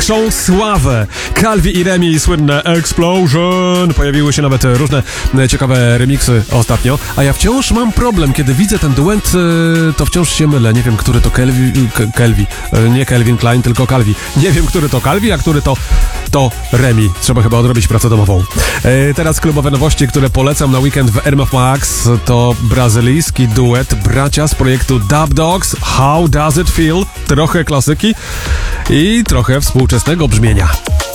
większą sławę. Calvi i Remi, słynne Explosion. Pojawiły się nawet różne ciekawe remiksy ostatnio, a ja wciąż mam problem, kiedy widzę ten duet, to wciąż się mylę. Nie wiem, który to Calvi. Nie Calvin Klein, tylko Calvi. Nie wiem, który to Calvi, a który to Remi. Trzeba chyba odrobić pracę domową. Teraz klubowe nowości, które polecam na weekend w RMF Max, to brazylijski duet bracia z projektu Dub Dogs. How Does It Feel? Trochę klasyki i trochę współczesnego brzmienia.